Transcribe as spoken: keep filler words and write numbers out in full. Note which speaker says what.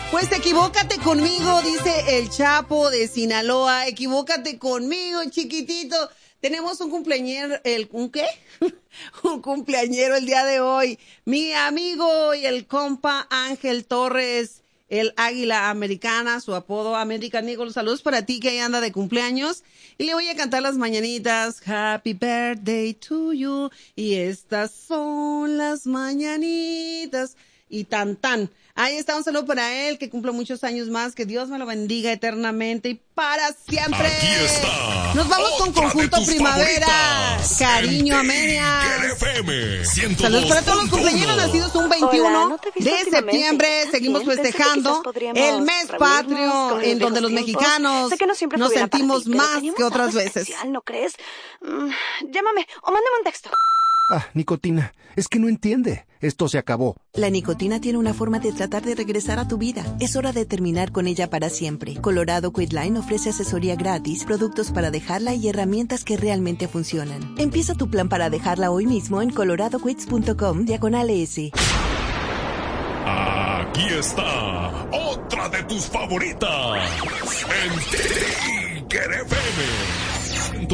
Speaker 1: Pues equivócate conmigo, dice el Chapo de Sinaloa. Equivócate conmigo, chiquitito. Tenemos un cumpleañero, el, ¿un qué? un cumpleañero el día de hoy. Mi amigo y el compa Ángel Torres, el Águila Americana, su apodo American Eagle. Saludos para ti que ahí anda de cumpleaños. Y le voy a cantar las mañanitas. Happy birthday to you. Y estas son las mañanitas. Y tan tan. Ahí está, un saludo para él, que cumpla muchos años más, que Dios me lo bendiga eternamente y para siempre.
Speaker 2: Aquí está.
Speaker 1: Nos vamos con Conjunto Primavera.
Speaker 2: Favoritas.
Speaker 1: Cariño a medias. Saludos para todos los cumpleaños nacidos un veintiuno Hola, ¿no de septiembre. Seguimos Bien, festejando el mes patrio, en donde los tiempos. mexicanos no nos sentimos ti, más que otras veces.
Speaker 3: Especial, ¿no crees? Mm, llámame o mándame un texto.
Speaker 4: Ah, Nicotina, es que no entiende. Esto se acabó.
Speaker 5: La nicotina tiene una forma de tratar de regresar a tu vida. Es hora de terminar con ella para siempre. Colorado Quitline ofrece asesoría gratis, productos para dejarla y herramientas que realmente funcionan. Empieza tu plan para dejarla hoy mismo en coloradoquits.com diagonal S.
Speaker 2: Aquí está otra de tus favoritas. En Tiger F M.